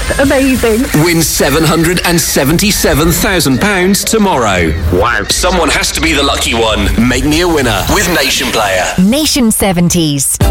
Amazing. Win £777,000 tomorrow. Wow. Someone has to be the lucky one. Make me a winner with Nation Player. Nation 70s.